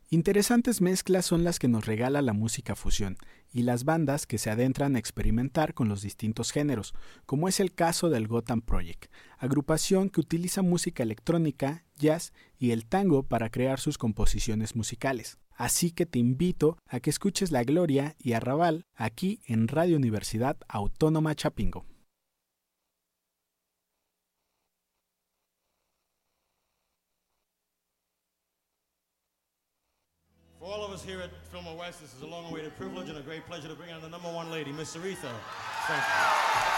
Interesantes mezclas son las que nos regala la música fusión y las bandas que se adentran a experimentar con los distintos géneros, como es el caso del Gotham Project, agrupación que utiliza música electrónica, jazz y el tango para crear sus composiciones musicales. Así que te invito a que escuches La Gloria y Arrabal aquí en Radio Universidad Autónoma Chapingo. For all of us here at Fillmore West, this is a long-awaited privilege and a great pleasure to bring on the number one lady, Miss Aretha. Thank you.